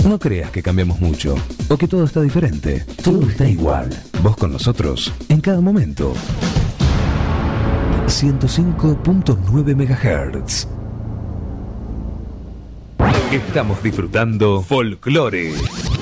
No creas que cambiamos mucho o que todo está diferente. Todo está igual. Vos con nosotros en cada momento. 105.9 MHz. Estamos disfrutando Folclore.